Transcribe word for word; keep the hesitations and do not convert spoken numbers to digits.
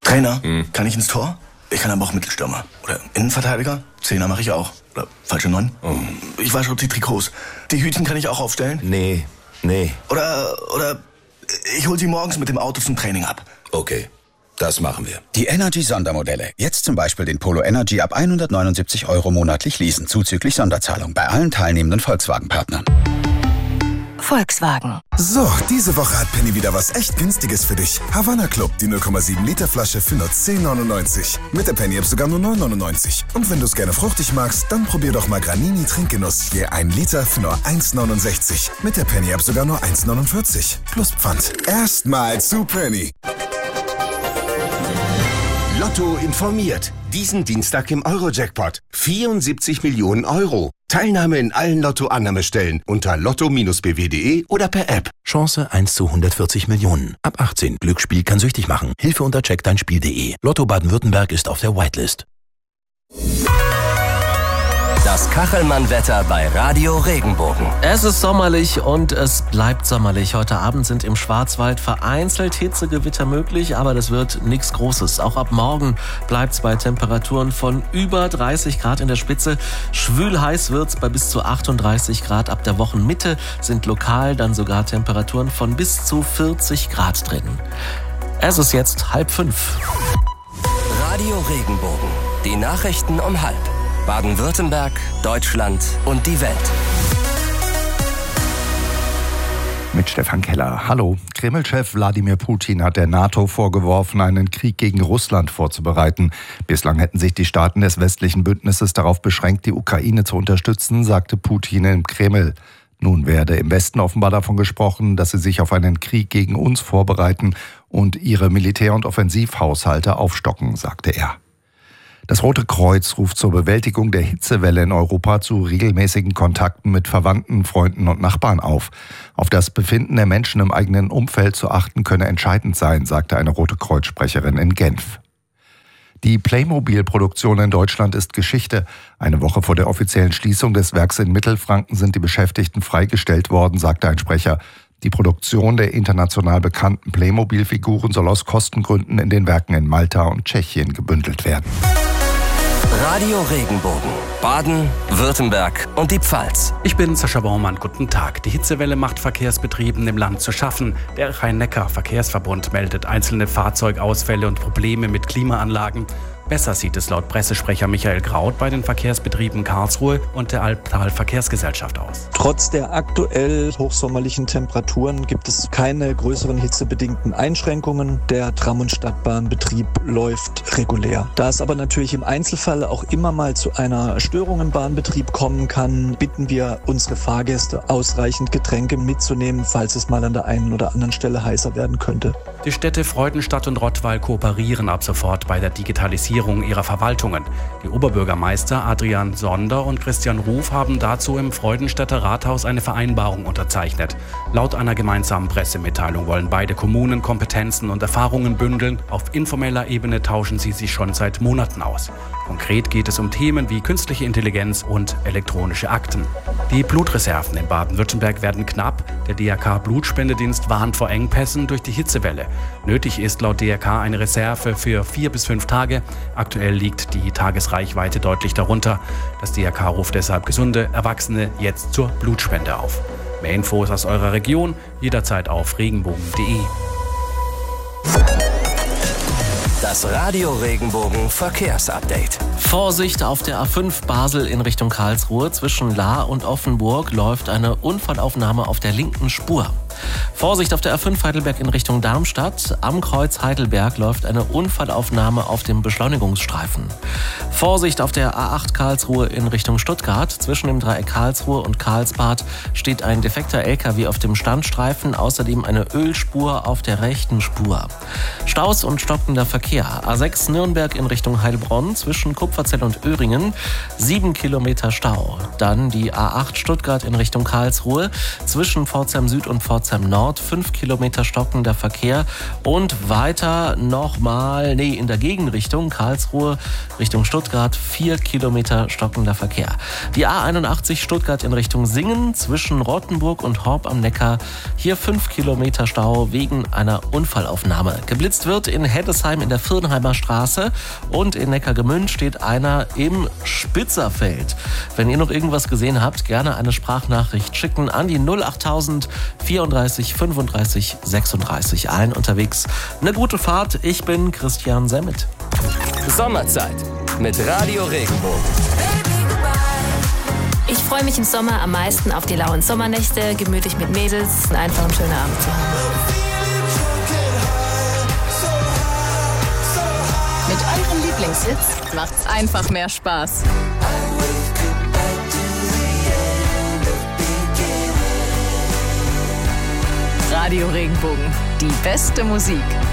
Trainer, hm. kann ich ins Tor? Ich kann aber auch Mittelstürmer. Oder Innenverteidiger? Zehner mache ich auch. Oder falsche Neun? Oh. Ich wasche die Trikots. Die Hütchen kann ich auch aufstellen? Nee, nee. Oder, oder ich hol sie morgens mit dem Auto zum Training ab. Okay, das machen wir. Die Energy-Sondermodelle. Jetzt zum Beispiel den Polo Energy ab hundertneunundsiebzig Euro monatlich leasen, zuzüglich Sonderzahlung bei allen teilnehmenden Volkswagen-Partnern. Volkswagen. So, diese Woche hat Penny wieder was echt Günstiges für dich. Havanna Club, die null Komma sieben Liter Flasche für nur zehn neunundneunzig. Mit der Penny-App sogar nur neun neunundneunzig. Und wenn du es gerne fruchtig magst, dann probier doch mal Granini Trinkgenuss. Je ein Liter für nur eins neunundsechzig. Mit der Penny-App sogar nur eins neunundvierzig. Plus Pfand. Erstmal zu Penny. Lotto informiert. Diesen Dienstag im Euro-Jackpot. vierundsiebzig Millionen Euro. Teilnahme in allen Lotto-Annahmestellen unter lotto bindestrich b w punkt d e oder per App. Chance eins zu hundertvierzig Millionen. Ab achtzehn. Glücksspiel kann süchtig machen. Hilfe unter check dein Spiel punkt d e. Lotto Baden-Württemberg ist auf der Whitelist. Das Kachelmann-Wetter bei Radio Regenbogen. Es ist sommerlich und es bleibt sommerlich. Heute Abend sind im Schwarzwald vereinzelt Hitzegewitter möglich, aber das wird nichts Großes. Auch ab morgen bleibt es bei Temperaturen von über dreißig Grad in der Spitze. Schwül heiß wird's bei bis zu achtunddreißig Grad. Ab der Wochenmitte sind lokal dann sogar Temperaturen von bis zu vierzig Grad drin. Es ist jetzt halb fünf. Radio Regenbogen. Die Nachrichten um halb. Baden-Württemberg, Deutschland und die Welt. Mit Stefan Keller. Hallo. Kreml-Chef Wladimir Putin hat der NATO vorgeworfen, einen Krieg gegen Russland vorzubereiten. Bislang hätten sich die Staaten des westlichen Bündnisses darauf beschränkt, die Ukraine zu unterstützen, sagte Putin im Kreml. Nun werde im Westen offenbar davon gesprochen, dass sie sich auf einen Krieg gegen uns vorbereiten und ihre Militär- und Offensivhaushalte aufstocken, sagte er. Das Rote Kreuz ruft zur Bewältigung der Hitzewelle in Europa zu regelmäßigen Kontakten mit Verwandten, Freunden und Nachbarn auf. Auf das Befinden der Menschen im eigenen Umfeld zu achten könne entscheidend sein, sagte eine Rote Kreuz-Sprecherin in Genf. Die Playmobil-Produktion in Deutschland ist Geschichte. Eine Woche vor der offiziellen Schließung des Werks in Mittelfranken sind die Beschäftigten freigestellt worden, sagte ein Sprecher. Die Produktion der international bekannten Playmobil-Figuren soll aus Kostengründen in den Werken in Malta und Tschechien gebündelt werden. Radio Regenbogen. Baden, Württemberg und die Pfalz. Ich bin Sascha Baumann. Guten Tag. Die Hitzewelle macht Verkehrsbetrieben im Land zu schaffen. Der Rhein-Neckar-Verkehrsverbund meldet einzelne Fahrzeugausfälle und Probleme mit Klimaanlagen. Besser sieht es laut Pressesprecher Michael Graut bei den Verkehrsbetrieben Karlsruhe und der Albtal Verkehrsgesellschaft aus. Trotz der aktuell hochsommerlichen Temperaturen gibt es keine größeren hitzebedingten Einschränkungen. Der Tram- und Stadtbahnbetrieb läuft regulär. Da es aber natürlich im Einzelfall auch immer mal zu einer Störung im Bahnbetrieb kommen kann, bitten wir unsere Fahrgäste, ausreichend Getränke mitzunehmen, falls es mal an der einen oder anderen Stelle heißer werden könnte. Die Städte Freudenstadt und Rottweil kooperieren ab sofort bei der Digitalisierung ihrer Verwaltungen. Die Oberbürgermeister Adrian Sonder und Christian Ruf haben dazu im Freudenstädter Rathaus eine Vereinbarung unterzeichnet. Laut einer gemeinsamen Pressemitteilung wollen beide Kommunen Kompetenzen und Erfahrungen bündeln. Auf informeller Ebene tauschen sie sich schon seit Monaten aus. Konkret geht es um Themen wie künstliche Intelligenz und elektronische Akten. Die Blutreserven in Baden-Württemberg werden knapp. Der D R K-Blutspendedienst warnt vor Engpässen durch die Hitzewelle. Nötig ist laut D R K eine Reserve für vier bis fünf Tage. Aktuell liegt die Tagesreichweite deutlich darunter. Das D R K ruft deshalb gesunde Erwachsene jetzt zur Blutspende auf. Mehr Infos aus eurer Region jederzeit auf regenbogen punkt de. Das Radio Regenbogen Verkehrsupdate. Vorsicht auf der A fünf Basel in Richtung Karlsruhe. Zwischen Lahr und Offenburg läuft eine Unfallaufnahme auf der linken Spur. Vorsicht auf der A fünf Heidelberg in Richtung Darmstadt. Am Kreuz Heidelberg läuft eine Unfallaufnahme auf dem Beschleunigungsstreifen. Vorsicht auf der A acht Karlsruhe in Richtung Stuttgart. Zwischen dem Dreieck Karlsruhe und Karlsbad steht ein defekter L K W auf dem Standstreifen. Außerdem eine Ölspur auf der rechten Spur. Staus und stockender Verkehr. A sechs Nürnberg in Richtung Heilbronn zwischen Kupferzell und Öhringen. Sieben Kilometer Stau. Dann die A acht Stuttgart in Richtung Karlsruhe. Zwischen Pforzheim Süd und Pforzheim Pforzheim Nord fünf Kilometer stockender Verkehr und weiter nochmal, nee, in der Gegenrichtung, Karlsruhe Richtung Stuttgart, vier Kilometer stockender Verkehr. Die A einundachtzig Stuttgart in Richtung Singen zwischen Rottenburg und Horb am Neckar, hier fünf Kilometer Stau wegen einer Unfallaufnahme. Geblitzt wird in Heddesheim in der Firnheimer Straße und in Neckargemünd steht einer im Spitzerfeld. Wenn ihr noch irgendwas gesehen habt, gerne eine Sprachnachricht schicken an die null achttausend vierunddreißig fünfunddreißig sechsunddreißig. Allen unterwegs eine gute Fahrt. Ich bin Christian Semmet. Sommerzeit mit Radio Regenbogen. Ich freue mich im Sommer am meisten auf die lauen Sommernächte, gemütlich mit Mädels und einfach einen schönen Abend zu haben. Mit eurem Lieblingshits macht's einfach mehr Spaß. Radio Regenbogen, die beste Musik.